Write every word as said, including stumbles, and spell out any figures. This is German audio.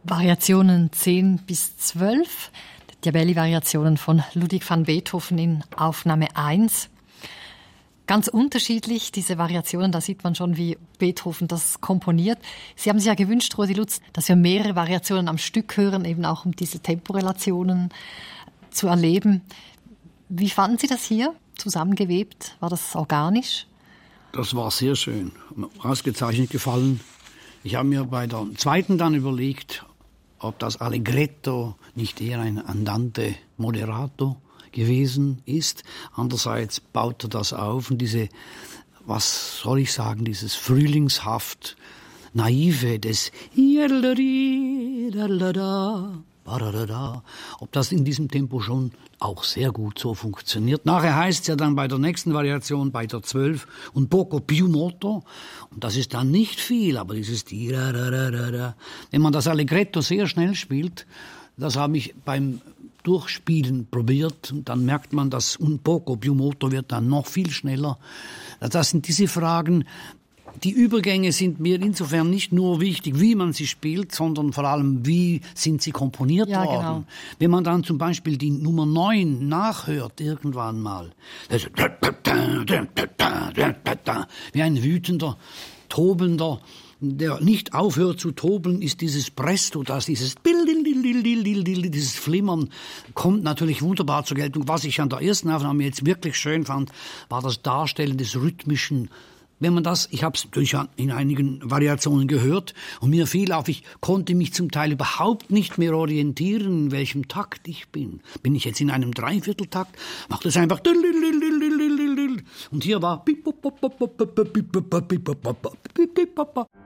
Variationen zehn bis zwölf, die Diabelli-Variationen von Ludwig van Beethoven in Aufnahme eins. Ganz unterschiedlich, diese Variationen, da sieht man schon, wie Beethoven das komponiert. Sie haben sich ja gewünscht, Rosi Lutz, dass wir mehrere Variationen am Stück hören, eben auch um diese Temporelationen zu erleben. Wie fanden Sie das hier zusammengewebt? War das organisch? Das war sehr schön, ausgezeichnet gefallen. Ich habe mir bei der zweiten dann überlegt, ob das Allegretto nicht eher ein Andante moderato gewesen ist. Andererseits baute das auf und diese, was soll ich sagen, dieses frühlingshaft Naive des ob das in diesem Tempo schon auch sehr gut so funktioniert. Nachher heißt es ja dann bei der nächsten Variation, bei der zwölf, un poco più molto. Und das ist dann nicht viel, aber dieses wenn man das Allegretto sehr schnell spielt, das habe ich beim Durchspielen probiert, und dann merkt man, dass un poco più molto wird dann noch viel schneller. Das sind diese Fragen. Die Übergänge sind mir insofern nicht nur wichtig, wie man sie spielt, sondern vor allem, wie sind sie komponiert ja, worden. Genau. Wenn man dann zum Beispiel die Nummer neun nachhört, irgendwann mal, wie ein wütender, tobender, der nicht aufhört zu toben, ist dieses Presto, das dieses dieses Flimmern kommt natürlich wunderbar zur Geltung. Was ich an der ersten Aufnahme jetzt wirklich schön fand, war das Darstellen des rhythmischen. Wenn man das, ich habe es natürlich in einigen Variationen gehört und mir fiel auf, ich konnte mich zum Teil überhaupt nicht mehr orientieren, in welchem Takt ich bin. Bin ich jetzt in einem Dreivierteltakt, macht es einfach und hier war